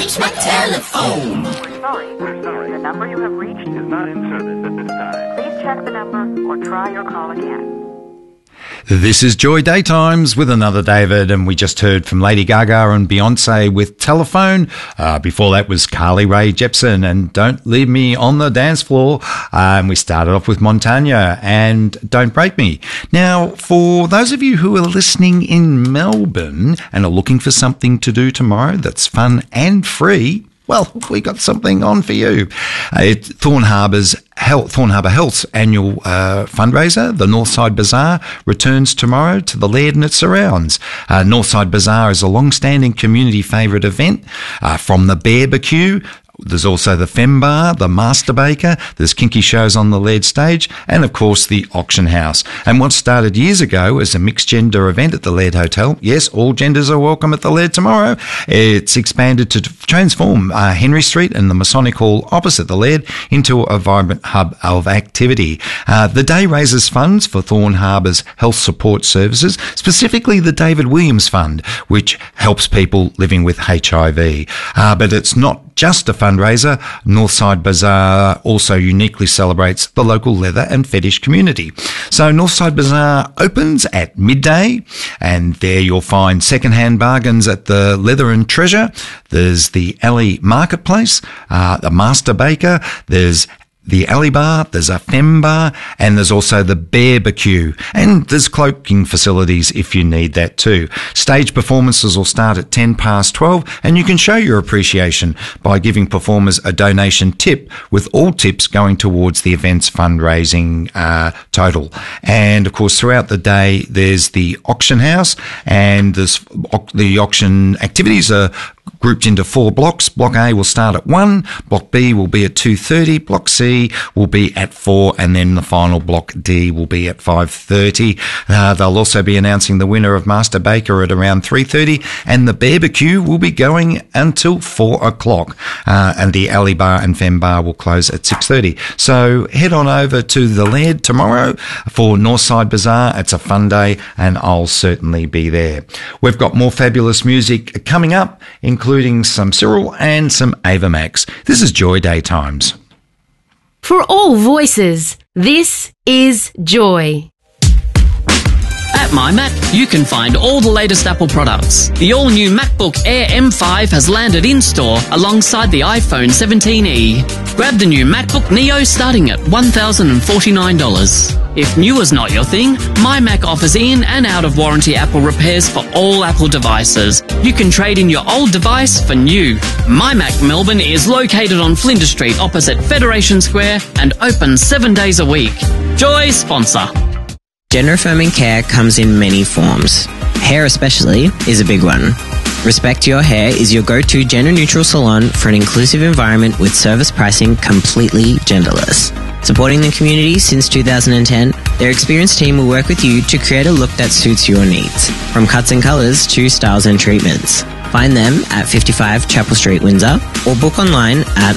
reach my telephone. We're sorry. The number you have reached is not in service at this time. Please check the number or try your call again. This is Joy Daytimes with another David, and we just heard from Lady Gaga and Beyonce with Telephone. Before that was Carly Rae Jepsen and Don't Leave Me on the Dance Floor. And we started off with Montagna and Don't Break Me. Now, for those of you who are listening in Melbourne and are looking for something to do tomorrow that's fun and free, well, we got something on for you. Thorn Harbour Health's annual fundraiser, the Northside Bazaar, returns tomorrow to the Laird and its surrounds. Northside Bazaar is a long-standing community favourite event from the Barbecue. There's also the Fem Bar, the Master Baker, there's kinky shows on the Laird stage, and of course the Auction House. And what started years ago as a mixed gender event at the Laird Hotel, yes, all genders are welcome at the Laird tomorrow, it's expanded to transform Henry Street and the Masonic Hall opposite the Laird into a vibrant hub of activity. The day raises funds for Thorn Harbour's health support services, specifically the David Williams Fund, which helps people living with HIV. But it's not just a fundraiser. Northside Bazaar also uniquely celebrates the local leather and fetish community. So Northside Bazaar opens at midday, and there you'll find second-hand bargains at the Leather and Treasure. There's the Alley Marketplace, the Master Baker, there's the Alley Bar, there's a Fem Bar, and there's also the Barbecue. And there's cloaking facilities if you need that too. Stage performances will start at 12:10, and you can show your appreciation by giving performers a donation tip, with all tips going towards the event's fundraising total. And of course, throughout the day, there's the Auction House, and the auction activities are grouped into 4 blocks. Block A will start at 1, Block B will be at 2:30, Block C will be at 4, and then the final Block D will be at 5:30. They'll also be announcing the winner of Master Baker at around 3:30, and the Barbecue will be going until 4 o'clock. And the Alley Bar and Fem Bar will close at 6:30. So head on over to the Laird tomorrow for Northside Bazaar. It's a fun day, and I'll certainly be there. We've got more fabulous music coming up, including some Cyril and some Ava Max. This is Joy Daytimes. For all voices, this is Joy. At MyMac, you can find all the latest Apple products. The all-new MacBook Air M5 has landed in-store alongside the iPhone 17e. Grab the new MacBook Neo starting at $1,049. If new is not your thing, MyMac offers in and out-of-warranty Apple repairs for all Apple devices. You can trade in your old device for new. MyMac Melbourne is located on Flinders Street opposite Federation Square and open 7 days a week. Joy sponsor. Gender affirming care comes in many forms. Hair especially is a big one. Respect Your Hair is your go-to gender-neutral salon for an inclusive environment with service pricing completely genderless. Supporting the community since 2010, their experienced team will work with you to create a look that suits your needs, from cuts and colours to styles and treatments. Find them at 55 Chapel Street, Windsor, or book online at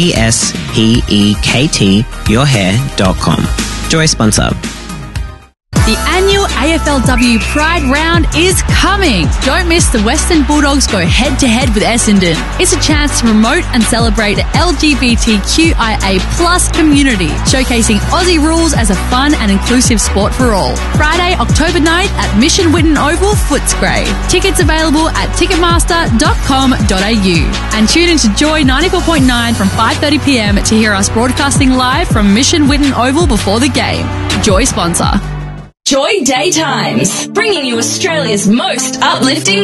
respectyourhair.com. Joy sponsor. The annual AFLW Pride Round is coming. Don't miss the Western Bulldogs go head-to-head with Essendon. It's a chance to promote and celebrate the LGBTQIA+ community, showcasing Aussie rules as a fun and inclusive sport for all. Friday, October 9th at Mission Whitten Oval, Footscray. Tickets available at ticketmaster.com.au. And tune into Joy 94.9 from 5:30pm to hear us broadcasting live from Mission Whitten Oval before the game. Joy sponsor. Joy Daytimes, bringing you Australia's most uplifting